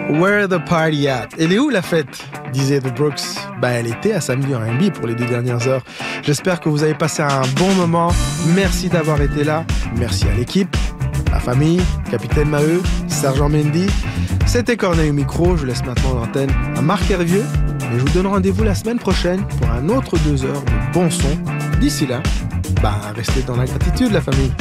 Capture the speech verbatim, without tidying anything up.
Where the party at? Elle est où la fête? Disait The Brooks. Bah, elle était à Samedi R and B pour les deux dernières heures. J'espère que vous avez passé un bon moment. Merci d'avoir été là. Merci à l'équipe, la famille, Capitaine Maheu, Sergent Mendy. C'était Corneille au micro. Je laisse maintenant l'antenne à Marc Hervieux. Et je vous donne rendez-vous la semaine prochaine pour un autre deux heures de bon son. D'ici là, bah, restez dans la gratitude, la famille.